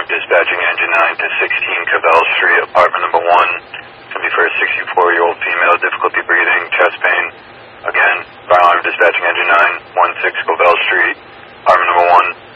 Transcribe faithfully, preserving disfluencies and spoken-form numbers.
dispatching engine nine to sixteen Cavell Street, apartment number one. It's going to be for a sixty-four-year-old female, difficulty breathing, chest pain. Again, fire alarm dispatching engine nine, one six Cavell Street, apartment number one.